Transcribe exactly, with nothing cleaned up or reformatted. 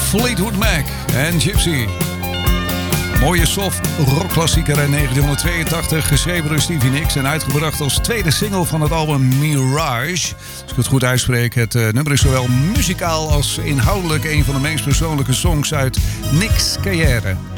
Fleetwood Mac en Gypsy. Mooie soft rockklassieker uit negentien geschreven door Stevie Nicks en uitgebracht als tweede single van het album Mirage. Als ik het goed uitspreek, het uh, nummer is zowel muzikaal als inhoudelijk een van de meest persoonlijke songs uit Nicks' carrière.